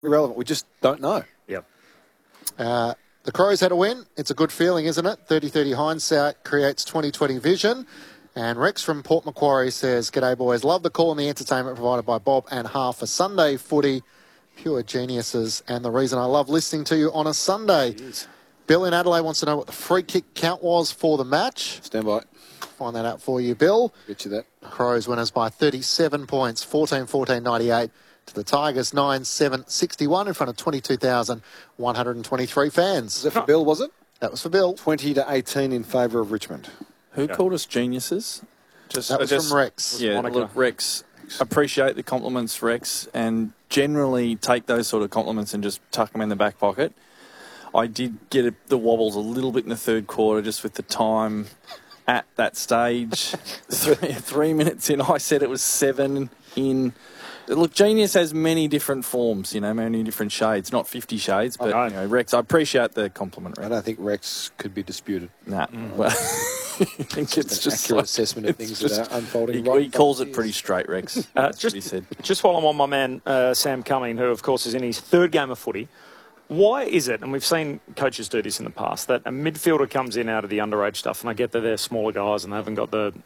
irrelevant. We just don't know. Yep. The Crows had a win. It's a good feeling, isn't it? 30-30 hindsight creates 2020 vision. And Rex from Port Macquarie says, "G'day, boys. Love the call and the entertainment provided by Bob and Half for Sunday footy. Pure geniuses. And the reason I love listening to you on a Sunday." Bill in Adelaide wants to know what the free kick count was for the match. Stand by. Find that out for you, Bill. Get you that. Crows winners by 37 points, 14-14-98 to the Tigers, 9-7-61 in front of 22,123 fans. Was that for Bill, was it? That was for Bill. 20-18 in favour of Richmond. Who called us geniuses? That was from Rex. Yeah, look, Rex, appreciate the compliments, Rex, and generally take those sort of compliments and just tuck them in the back pocket. I did get the wobbles a little bit in the third quarter just with the time at that stage. 3 minutes in, I said it was 7 in. Look, genius has many different forms, many different shades. Not 50 shades, but, Rex, I appreciate the compliment, Rex. I don't think Rex could be disputed. Nah. Well, I think it's just accurate assessment of things that are unfolding. He calls it pretty straight, Rex. Just while I'm on my man, Sam Cumming, who, of course, is in his third game of footy, why is it, and we've seen coaches do this in the past, that a midfielder comes in out of the underage stuff, and I get that they're smaller guys and they haven't got the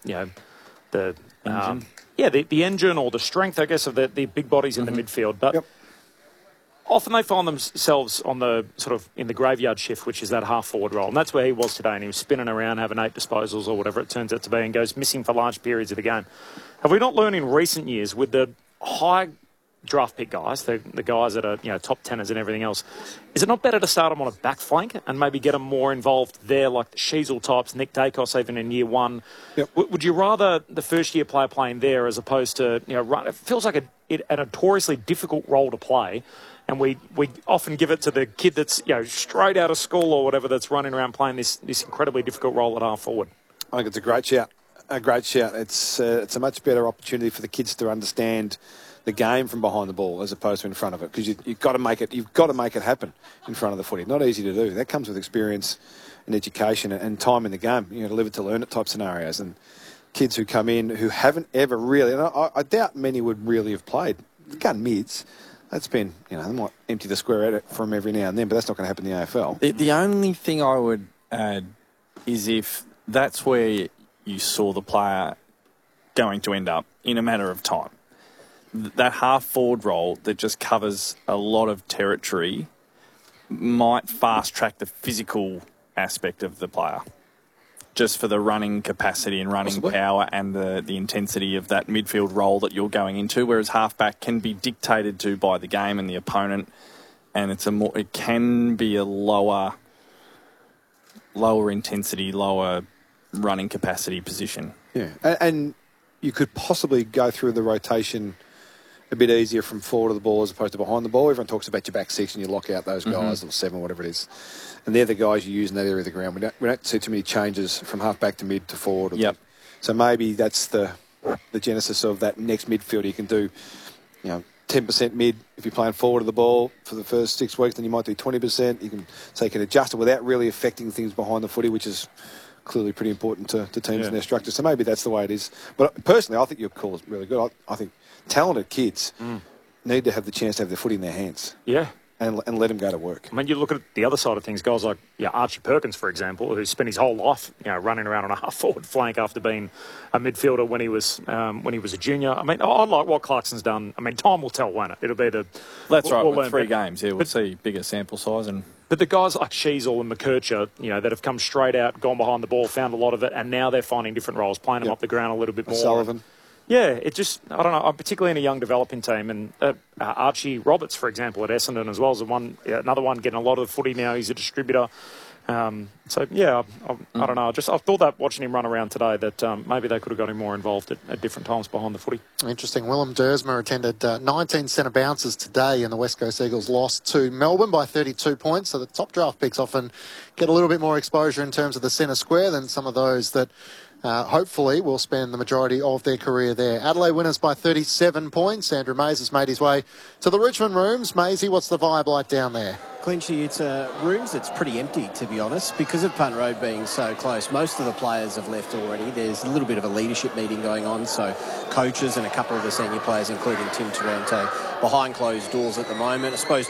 engine or the strength, I guess, of the big bodies in the midfield, but often they find themselves on the sort of in the graveyard shift, which is that half-forward role, and that's where he was today, and he was spinning around, having 8 disposals or whatever it turns out to be, and goes missing for large periods of the game. Have we not learned in recent years with the high draft pick guys, the guys that are top teners and everything else, is it not better to start them on a back flank and maybe get them more involved there, like the Sheasel types, Nick Dacos even in year one? Yep. Would you rather the first year player playing there as opposed to run? It feels like a notoriously difficult role to play, and we often give it to the kid that's straight out of school or whatever that's running around playing this incredibly difficult role at half forward. I think it's a great shout. It's a much better opportunity for the kids to understand the game from behind the ball as opposed to in front of it, because you've got to make it happen in front of the footy. Not easy to do. That comes with experience and education and time in the game. Live it to learn it type scenarios. And kids who come in who haven't ever really, and I doubt many would really have played gun mids. That's been, they might empty the square at it from every now and then, but that's not going to happen in the AFL. The only thing I would add is if that's where you saw the player going to end up in a matter of time. That half-forward role that just covers a lot of territory might fast-track the physical aspect of the player, just for the running capacity and running power and the intensity of that midfield role that you're going into, whereas halfback can be dictated to by the game and the opponent, and it can be a lower intensity, lower running capacity position. Yeah, and you could possibly go through the rotation a bit easier from forward of the ball as opposed to behind the ball. Everyone talks about your back six and you lock out those guys, or 7, whatever it is. And they're the guys you use in that area of the ground. We don't see too many changes from half back to mid to forward. Yep. So maybe that's the genesis of that next midfielder. You can do 10% mid if you're playing forward of the ball for the first 6 weeks, then you might do 20%. You can adjust it without really affecting things behind the footy, which is clearly pretty important to teams and their structure. So maybe that's the way it is. But personally, I think your call is really good. I think talented kids need to have the chance to have their footy in their hands. Yeah. And let them go to work. I mean, you look at the other side of things, guys like Archie Perkins, for example, who spent his whole life running around on a half-forward flank after being a midfielder when he was a junior. I mean, I like what Clarkson's done. I mean, time will tell, won't it? It'll be the... That's right, with 3 games, we'll see bigger sample size. But the guys like Sheasel and McKercher, that have come straight out, gone behind the ball, found a lot of it, and now they're finding different roles, playing them up the ground a little bit more. Sullivan. Yeah, it just, I don't know, particularly in a young developing team. And Archie Roberts, for example, at Essendon as well, is another one getting a lot of the footy now. He's a distributor. I don't know. I thought that watching him run around today that maybe they could have got him more involved at different times behind the footy. Interesting. Willem Dersma attended 19 centre bounces today, and the West Coast Eagles lost to Melbourne by 32 points. So the top draft picks often get a little bit more exposure in terms of the centre square than some of those that hopefully will spend the majority of their career there. Adelaide winners by 37 points. Andrew Mays has made his way to the Richmond rooms. Maisie, what's the vibe like down there? Clinchy, it's rooms that's pretty empty, to be honest, because of Punt Road being so close. Most of the players have left already. There's a little bit of a leadership meeting going on, so coaches and a couple of the senior players, including Tim Taranto, behind closed doors at the moment. I suppose